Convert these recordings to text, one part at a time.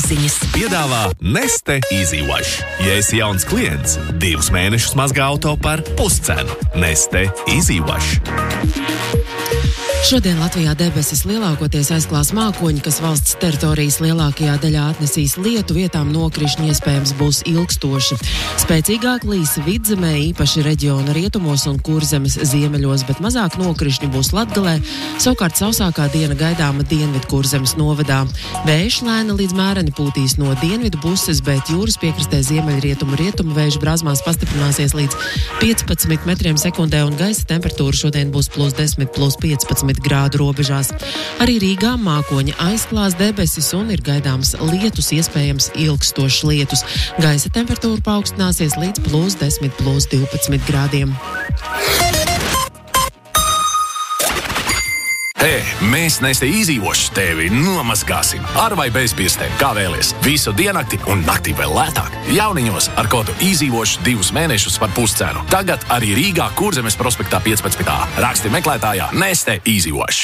ziņas. Piedāvā Neste Easy Wash. Ja esi jauns klients, 2 mēnešus mazgā auto par puscenu. Neste Easy Wash. Šodien Latvijā debesis lielākoties aizklās mākoņi, kas valsts teritorijas lielākajā daļā atnesīs lietu, vietām nokrišņi iespējams būs ilgstoši. Spēcīgāk līs vidzemē, īpaši reģiona rietumos un Kurzemes ziemeļos, bet mazāk nokrišņi būs Latgalē, savukārt sausākā diena gaidāma Dienvidu Kurzemes novadā. Vējš lēni līdz mēreni pūtīs no dienvidu puses, bet jūras piekrastē ziemeļrietumu vēju brāzmās pastiprināsies līdz 15 metriem sekundē un gaisa temperatūra šodien būs +10, +15 grādu robežās. Arī Rīgā mākoņi aizklās debesis un ir gaidāms lietus, iespējams ilgstošs lietus. Gaisa temperatūra paaugstināsies līdz +10, +12 grādiem. Mēs Neste Easy Wash tevi nomazgāsim. Ar vai bez pirstēm, kā vēlies. Visu diennakti un naktī vēl lētāk. Jauniņos ar kodu Easy Wash 2 mēnešus par puscenu. Tagad arī Rīgā Kurzemes prospektā 15. Raksti meklētājā Neste Easy Wash.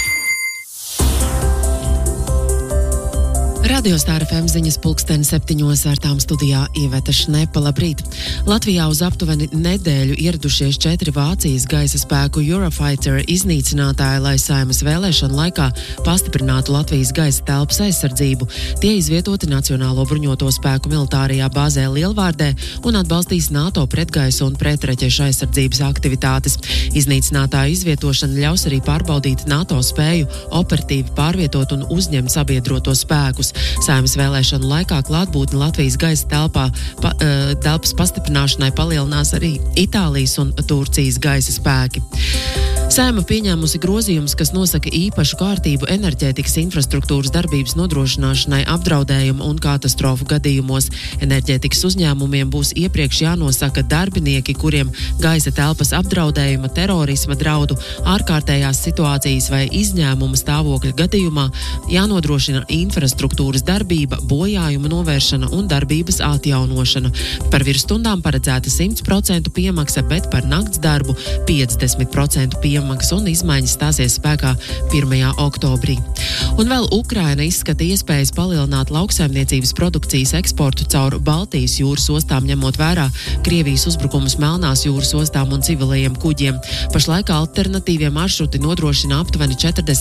Radio Star FM ziņas 7:00 ar tām studijā Iveta Šnepa. Labrīt! Latvijā uz aptuveni nedēļu ieradušies 4 Vācijas gaisa spēku Eurofighter iznīcinātāji, lai Saeimas vēlēšanu laikā pastiprinātu Latvijas gaisa telpas aizsardzību. Tie izvietoti Nacionālo bruņoto spēku militārajā bāzē Lielvārdē un atbalstīs NATO pretgaisa un pretraķešu aizsardzības aktivitātes. Iznīcinātāju izvietošana ļaus arī pārbaudīt NATO spēju operatīvi pārvietot un uzņemt sabiedroto spēkus. Saeimas vēlēšanu laikā klātbūtni Latvijas gaisa telpas pastiprināšanai palielinās arī Itālijas un Turcijas gaisa spēki. Saeima pieņēmusi grozījumus, kas nosaka īpašu kārtību enerģētikas infrastruktūras darbības nodrošināšanai apdraudējumu un katastrofu gadījumos. Enerģētikas uzņēmumiem būs iepriekš jānosaka darbinieki, kuriem gaisa telpas apdraudējuma, terorisma draudu, ārkārtējās situācijas vai izņēmuma stāvokļa gadījumā jānodrošina infrastruktūras darbība, bojājuma novēršana un darbības atjaunošana. Par virsstundām paredzēta 100% piemaksa, bet par nakts darbu 50% piemaksa un izmaiņas stāsies spēkā 1. oktobrī. Un vēl Ukraina izskata iespējas palielināt lauksaimniecības produkcijas eksportu caur Baltijas jūras ostām, ņemot vērā Krievijas uzbrukumus Melnās jūras ostām un civilajiem kuģiem. Pašlaik alternatīvie maršruti nodrošina aptuveni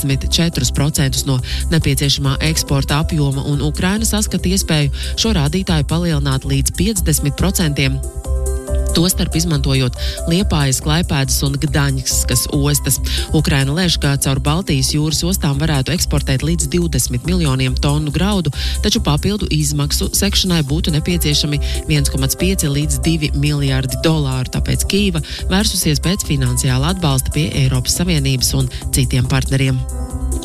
44% no nepieciešamā eksporta apjoma, un Ukraina saskata iespēju šo rādītāju palielināt līdz 50%. Tostarp izmantojot Liepājas, Klaipēdas un Gdaņskas ostas. Ukraina lēš, ka caur Baltijas jūras ostām varētu eksportēt līdz 20 miljoniem tonu graudu, taču papildu izmaksu sekšanai būtu nepieciešami 1,5 līdz 2 miljārdi dolāru, tāpēc Kīva vērsusies pēc finansiāla atbalsta pie Eiropas Savienības un citiem partneriem.